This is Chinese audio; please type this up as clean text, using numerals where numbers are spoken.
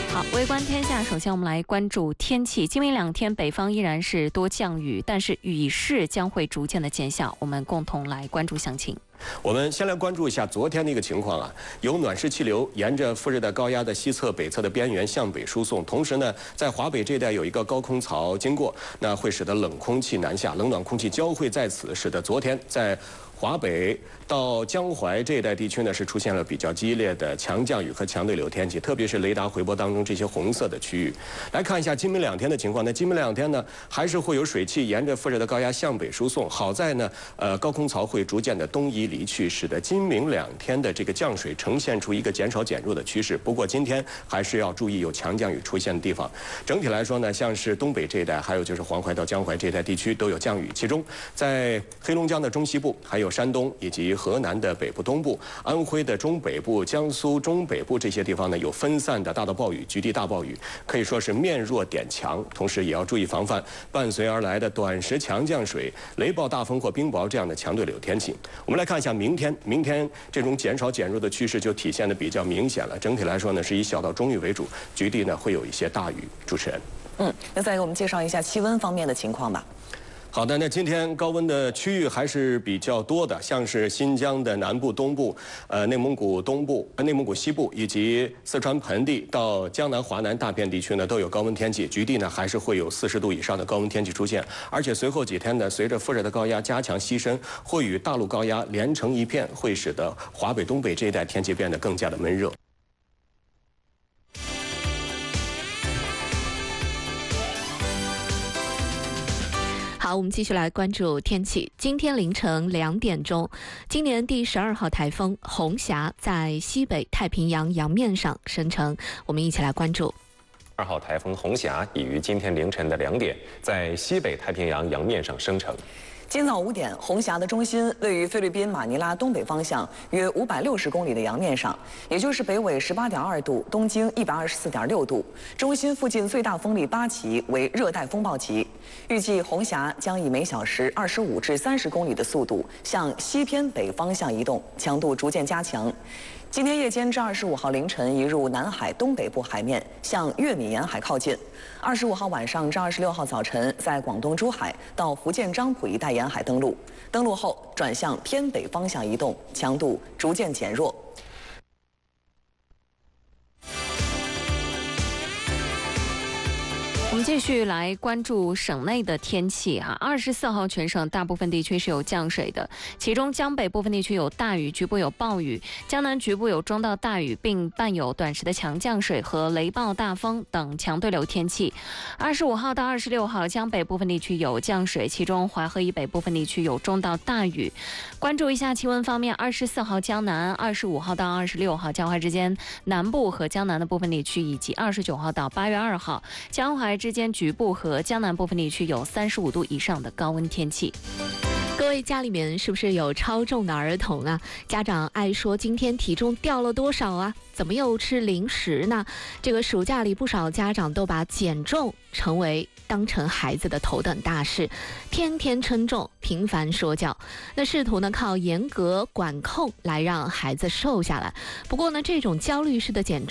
好，微观天下，首先我们来关注天气。今明两天，北方依然是多降雨，但是雨势将会逐渐的减小。我们共同来关注详情。 我们先来关注一下昨天的一个情况啊，有暖湿气流沿着副热带高压的西侧、北侧的边缘向北输送，同时呢，在华北这一带有一个高空槽经过，那会使得冷空气南下，冷暖空气交汇在此，使得昨天在华北到江淮这一带地区呢，是出现了比较激烈的强降雨和强对流天气，特别是雷达回波当中这些红色的区域。来看一下今明两天的情况。那今明两天呢，还是会有水汽沿着副热带高压向北输送。好在呢，高空槽会逐渐的东移离去，使得今明两天的这个降水呈现出一个减少减弱的趋势。不过今天还是要注意有强降雨出现的地方。整体来说呢，像是东北这一带，还有就是黄淮到江淮这一带地区都有降雨，其中在黑龙江的中西部还有山东以及河南的北部、东部、安徽的中北部、江苏中北部这些地方呢，有分散的大到暴雨、局地大暴雨，可以说是面弱点强。同时也要注意防范伴随而来的短时强降水、雷暴大风或冰雹这样的强对流天气。我们来看一下明天这种减少减弱的趋势就体现的比较明显了。整体来说呢，是以小到中雨为主，局地呢会有一些大雨。主持人， 那再给我们介绍一下气温方面的情况吧。 好的，那今天高温的区域还是比较多的，像是新疆的南部、东部、内蒙古东部、内蒙古西部以及四川盆地到江南、华南大片地区呢都有高温天气，局地呢还是会有40度以上的高温天气出现，而且随后几天呢，随着副热带高压加强西伸，会与大陆高压连成一片，会使得华北、东北这一带天气变得更加的闷热。 好，我们继续来关注天气。今天凌晨2点钟，今年第12号台风红霞在西北太平洋洋面上生成，我们一起来关注。 2号台风红霞已于今天凌晨的2点，在西北太平洋洋面上生成。 今早5点，红霞的中心位于菲律宾马尼拉东北方向约560公里的洋面上，也就是北纬18.2度，东经124.6度。中心附近最大风力8级，为热带风暴级。预计红霞将以每小时25至30公里的速度向西偏北方向移动，强度逐渐加强。今天夜间至25号凌晨移入南海东北部海面，向粤闽沿海靠近。25号晚上至26号早晨，在广东珠海到福建漳浦一带沿海登陆，登陆后转向偏北方向移动，强度逐渐减弱。 我们继续来关注省内的天气哈。24号全省大部分地区是有降水的，其中江北部分地区有大雨，局部有暴雨；江南局部有中到大雨，并伴有短时的强降水和雷暴大风等强对流天气。25号到26号，江北部分地区有降水，其中淮河以北部分地区有中到大雨。关注一下气温方面，24号江南，25号到26号江淮之间南部和江南的部分地区，以及29号到8月2号江淮之间局部和江南部分地区有35度以上的高温天气。 各位家里面是不是有超重的儿童啊？家长爱说今天体重掉了多少啊？怎么又吃零食呢？这个暑假里不少家长都把减重当成孩子的头等大事，天天称重，频繁说教。那试图呢靠严格管控来让孩子瘦下来。不过呢，这种焦虑式的减